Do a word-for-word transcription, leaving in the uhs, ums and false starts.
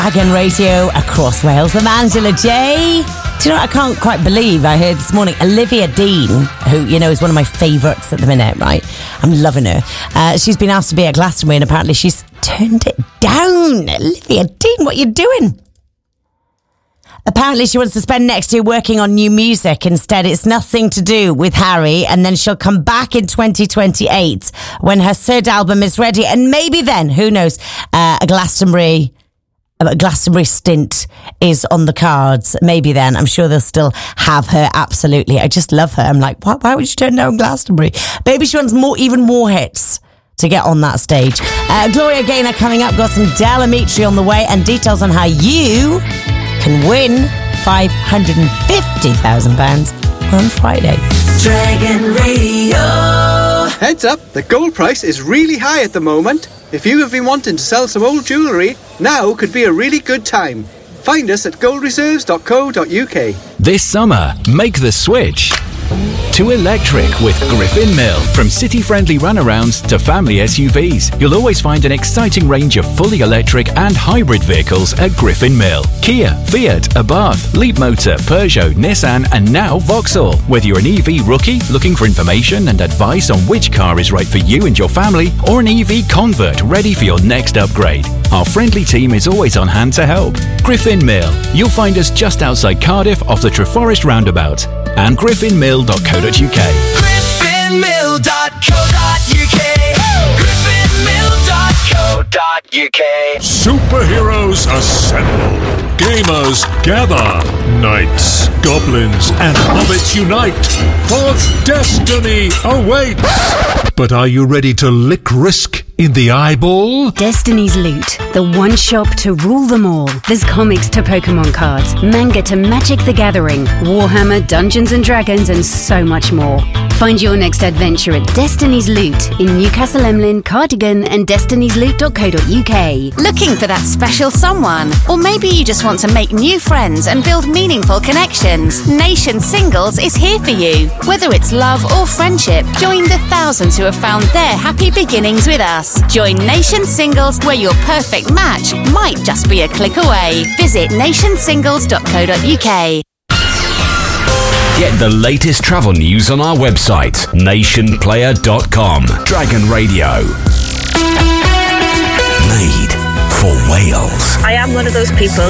Dragon Radio across Wales. I'm Angela J. Do you know what I can't quite believe I heard this morning? Olivia Dean, who, you know, is one of my favourites at the minute, right? I'm loving her. Uh, she's been asked to be at Glastonbury and apparently she's turned it down. Olivia Dean, what are you doing? Apparently she wants to spend next year working on new music. Instead, it's nothing to do with Harry. And then she'll come back in twenty twenty-eight when her third album is ready. And maybe then, who knows, uh, a Glastonbury... a Glastonbury stint is on the cards. Maybe then. I'm sure they'll still have her. Absolutely. I just love her. I'm like, why, why would you turn down Glastonbury? Maybe she wants more, even more hits to get on that stage. Uh, Gloria Gaynor coming up. Got some Del Amitri on the way and details on how you can win five hundred fifty thousand pounds on Friday. Dragon Radio. Heads up, the gold price is really high at the moment. If you have been wanting to sell some old jewellery, now could be a really good time. Find us at gold reserves dot co dot uk. This summer, make the switch to electric with Griffin Mill. From city-friendly runarounds to family S U Vs, you'll always find an exciting range of fully electric and hybrid vehicles at Griffin Mill. Kia, Fiat, Abarth, Leapmotor, Peugeot, Nissan and now Vauxhall. Whether you're an E V rookie looking for information and advice on which car is right for you and your family, or an E V convert ready for your next upgrade, our friendly team is always on hand to help. Griffin Mill. You'll find us just outside Cardiff off the Treforest roundabout and griffin mill dot co dot uk. griffin mill dot co dot uk. griffin mill dot co dot uk. Superheroes assemble. Gamers gather. Knights, goblins, and hobbits unite. For destiny awaits. But are you ready to lick risk in the eyeball? Destiny's Loot, the one shop to rule them all. There's comics to Pokemon cards, manga to Magic the Gathering, Warhammer, Dungeons and Dragons, and so much more. Find your next adventure at Destiny's Loot in Newcastle Emlyn, Cardigan, and destinies loot dot co dot uk. Looking for that special someone? Or maybe you just want to make new friends and build meaningful connections? Nation Singles is here for you. Whether it's love or friendship, join the thousands who have found their happy beginnings with us. Join Nation Singles, where your perfect match might just be a click away. Visit nation singles dot co dot uk. Get the latest travel news on our website, nation player dot com. Dragon Radio. Made for Wales. I am one of those people